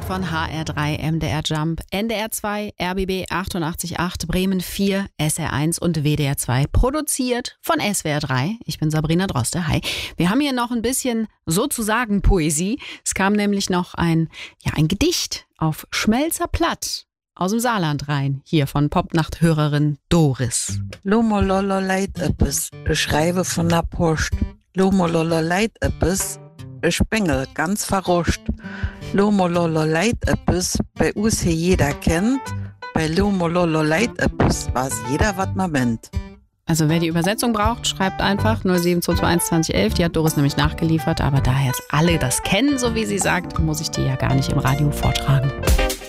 von HR3, MDR Jump, NDR 2, RBB 88.8, Bremen 4, SR1 und WDR 2. Produziert von SWR 3. Ich bin Sabrina Droste. Hi. Wir haben hier noch ein bisschen sozusagen Poesie. Es kam nämlich noch ein Gedicht auf Schmelzer Platt aus dem Saarland rein. Hier von Popnacht-Hörerin Doris. Lomololo leid öppes, ich schreibe von der Post. Lomololo leid öppes, ich bengel ganz verroscht. Lomololo leid öppes, bei uns hier jeder kennt. Bei Lomololo leid öppes weiß jeder, was man meint. Also wer die Übersetzung braucht, schreibt einfach 07221 2011. Die hat Doris nämlich nachgeliefert. Aber da jetzt alle das kennen, so wie sie sagt, muss ich die ja gar nicht im Radio vortragen.